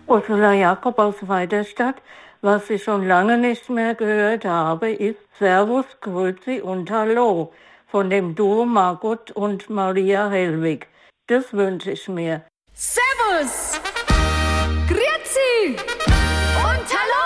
Ursula Jakob aus Weiderstadt. Was ich schon lange nicht mehr gehört habe, ist Servus, Grüezi und Hallo von dem Duo Margot und Maria Hellwig. Das wünsche ich mir. Servus, Grüezi und Hallo!